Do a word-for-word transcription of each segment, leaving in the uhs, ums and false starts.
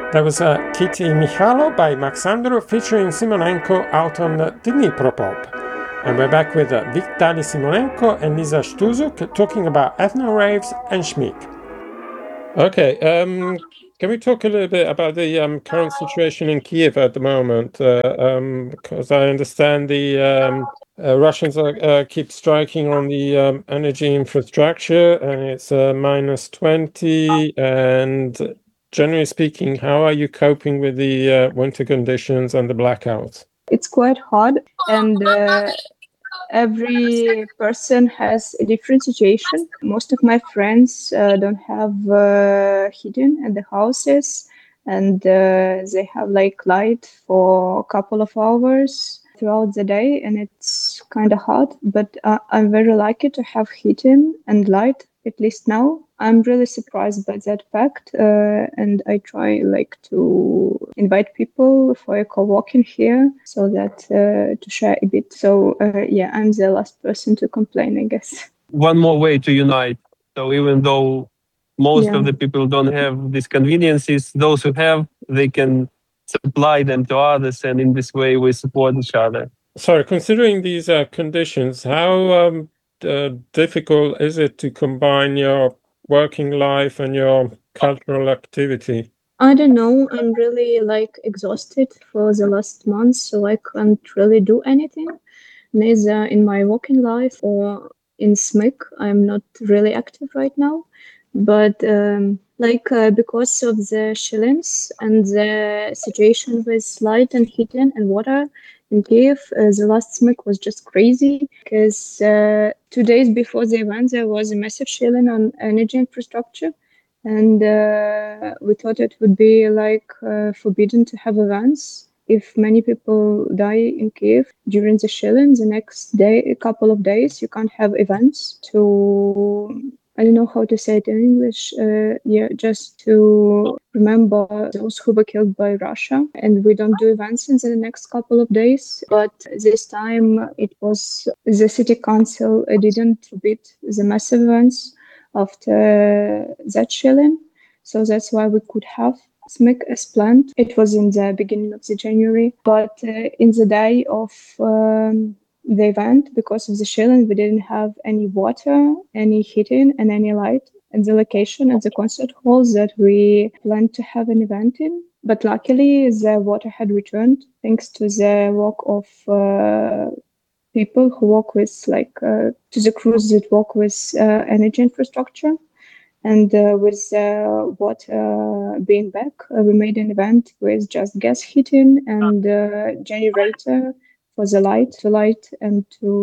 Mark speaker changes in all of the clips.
Speaker 1: That was uh, Kitty Michalo by Maxandro featuring Simonenko out on uh, Dnipropop. And we're back with uh, Vitaly Simonenko and Lisa Stuzuk talking about ethno raves and Schmick. Okay, um, can we talk a little bit about the um, current situation in Kiev at the moment? Uh, um, because I understand the um, uh, Russians are, uh, keep striking on the um, energy infrastructure, and it's uh, minus twenty. And generally speaking, how are you coping with the uh, winter conditions and the blackouts?
Speaker 2: It's quite hard, and uh, every person has a different situation. Most of my friends uh, don't have uh, heating at the houses, and uh, they have like light for a couple of hours throughout the day, and it's kind of hard. But uh, I'm very lucky to have heating and light, at least now. I'm really surprised by that fact, uh, and I try like to invite people for a co-working here so that uh, to share a bit. So uh, yeah, I'm the last person to complain, I guess.
Speaker 3: One more way to unite. So even though most
Speaker 2: Yeah.
Speaker 3: of the people don't have these conveniences, those who have, they can supply them to others, and in this way we support each other.
Speaker 1: Sorry, considering these uh, conditions, how um, uh, difficult is it to combine your working life and your cultural activity?
Speaker 2: I don't know. I'm really like exhausted for the last month, so I can't really do anything. Neither in my working life or in S M I C. I'm not really active right now. But um, like uh, because of the shillings and the situation with light and heating and water in Kiev, uh, the last S M I C was just crazy because uh, two days before the event there was a massive shilling on energy infrastructure. And uh, we thought it would be like uh, forbidden to have events if many people die in Kiev during the shelling. The next day, a couple of days, you can't have events to, I don't know how to say it in English, uh, yeah, just to remember those who were killed by Russia. And we don't do events in the next couple of days. But this time it was the city council didn't forbid the massive events after that shelling. So that's why we could have S M I C as planned. It was in the beginning of the January, but uh, in the day of um, the event, because of the shelling, we didn't have any water, any heating, and any light at the location at the concert hall that we planned to have an event in. But luckily, the water had returned thanks to the work of uh, people who work with like uh, to the crews that work with uh, energy infrastructure. And uh, with uh, water being back, uh, we made an event with just gas heating and uh, generator for the light to light and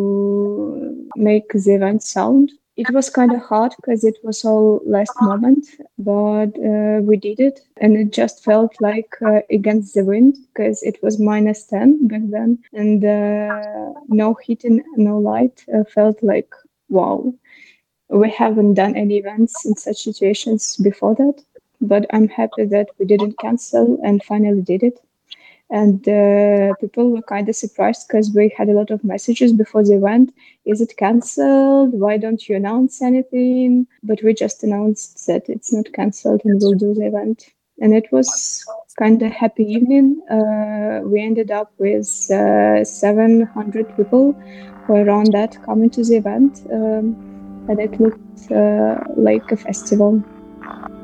Speaker 2: to make the event sound. It was kind of hard because it was all last moment, but uh, we did it, and it just felt like uh, against the wind because it was minus ten back then, and uh, no heating, no light. Uh, felt like wow. We haven't done any events in such situations before that, but I'm happy that we didn't cancel and finally did it. And uh, people were kind of surprised because we had a lot of messages before the event. Is it cancelled? Why don't you announce anything? But we just announced that it's not cancelled and we'll do the event. And it was kind of happy evening. Uh, we ended up with uh, seven hundred people or around that coming to the event. Um, and it looked uh, like a festival.